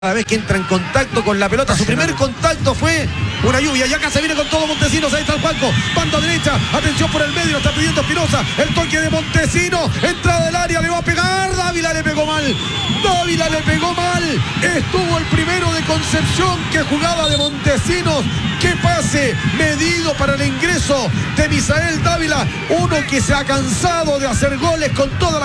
Cada vez que entra en contacto con la pelota, su primer contacto fue una lluvia, y acá se viene con todo Montesinos, ahí está el Juanco, banda derecha, atención por el medio, lo está pidiendo Espinosa, el toque de Montesinos, entrada del área, le va a pegar, Dávila le pegó mal, estuvo el primero de Concepción, que jugaba de Montesinos, qué pase medido para el ingreso de Misael Dávila, uno que se ha cansado de hacer goles con toda la